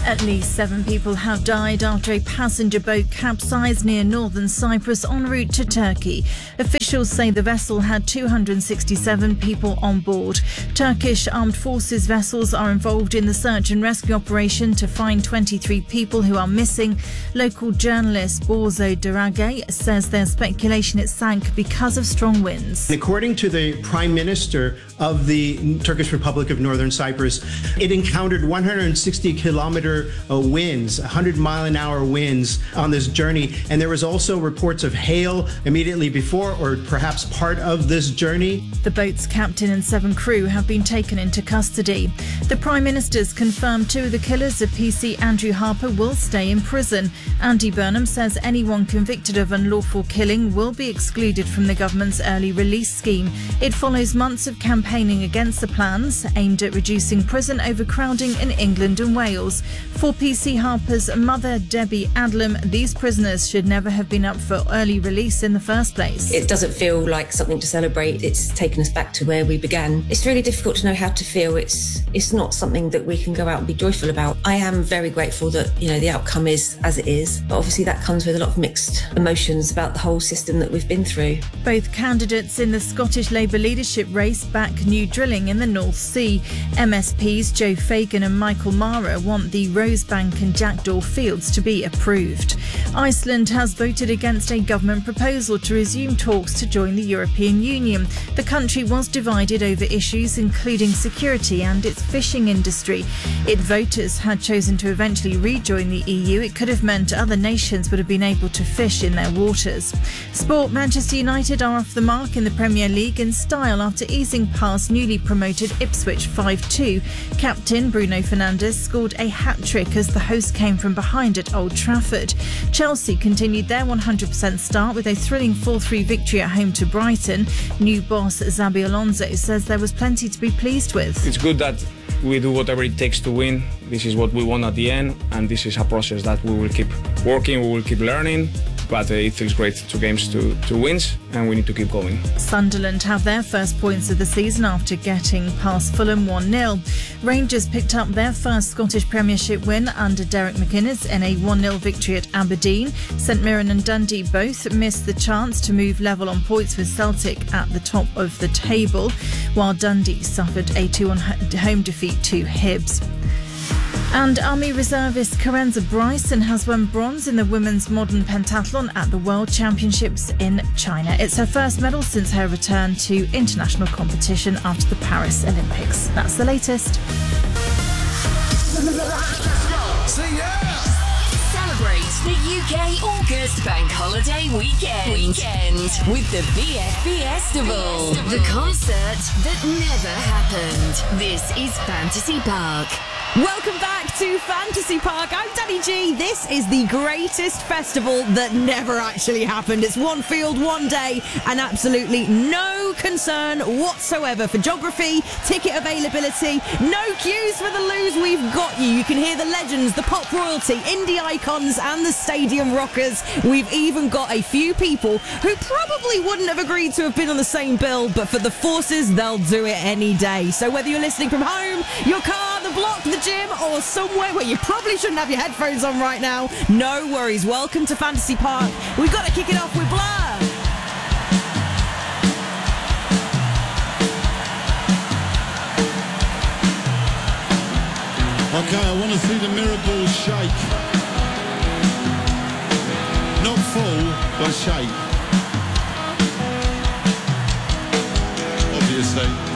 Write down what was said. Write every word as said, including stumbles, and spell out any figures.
At least seven people have died after a passenger boat capsized near northern Cyprus en route to Turkey. Officials say the vessel had two hundred sixty-seven people on board. Turkish armed forces vessels are involved in the search and rescue operation to find twenty-three people who are missing. Local journalist Borzo Durage says there's speculation it sank because of strong winds. According to the Prime Minister of the Turkish Republic of Northern Cyprus, it encountered one hundred sixty kilometer uh, winds, one hundred mile an hour winds on this journey. And there was also reports of hail immediately before or perhaps part of this journey. The boat's captain and seven crew have been taken into custody. The Prime Minister's confirmed two of the killers of P C Andrew Harper will stay in prison. Andy Burnham says anyone convicted of unlawful killing will be excluded from the government's early release scheme. It follows months of campaigning against the plans aimed at reducing prison overcrowding in England and Wales. For P C Harper's mother, Debbie Adlam, these prisoners should never have been up for early release in the first place. It doesn't feel like something to celebrate. It's taken us back to where we began. It's really difficult to know how to feel. It's it's not something that we can go out and be joyful about. I am very grateful that, you know, the outcome is as it is. But obviously that comes with a lot of mixed emotions about the whole system that we've been through. Both candidates in the Scottish Labour leadership race back new drilling in the North Sea. M S Ps Joe Fagan and Michael Mara want the Rosebank and Jackdaw fields to be approved. Iceland has voted against a government proposal to resume talks to join the European Union. The country was divided over issues including security and its fishing industry. If voters had chosen to eventually rejoin the E U, it could have meant other nations would have been able to fish in their waters. Sport: Manchester United are off the mark in the Premier League in style after easing past newly promoted Ipswich five two. Captain Bruno Fernandes scored a hat-trick as the host came from behind at Old Trafford. Chelsea continued their one hundred percent start with a thrilling four three victory at home to Brighton. New boss Xabi Alonso says there was plenty to be pleased with. It's good that we do whatever it takes to win. This is what we want at the end, and this is a process that we will keep working, we will keep learning. But uh, it feels great, two games, two, two wins, and we need to keep going. Sunderland have their first points of the season after getting past Fulham one nil. Rangers picked up their first Scottish Premiership win under Derek McInnes in a one nil victory at Aberdeen. St Mirren and Dundee both missed the chance to move level on points with Celtic at the top of the table, while Dundee suffered a two one home defeat to Hibs. And Army reservist Karenza Bryson has won bronze in the women's modern pentathlon at the World Championships in China. It's her first medal since her return to international competition after the Paris Olympics. That's the latest. See ya! Celebrate the U K August Bank Holiday Weekend, weekend with the B F Festival, the concert that never happened. This is Fantasy Park. Welcome back to Fantasy Park. I'm Danny G. This is the greatest festival that never actually happened. It's one field, one day, and absolutely no concern whatsoever for geography, ticket availability, no queues for the loos. We've got you. You can hear the legends, the pop royalty, indie icons, and the stadium rockers. We've even got a few people who probably wouldn't have agreed to have been on the same bill, but for the forces, they'll do it any day. So whether you're listening from home, your car, the block, the gym, or somewhere where you probably shouldn't have your headphones on right now, no worries. Welcome to Fantasy Park. We've got to kick it off with Blur. Okay, I want to see the mirror ball shake. Not fall, but shake. Obviously.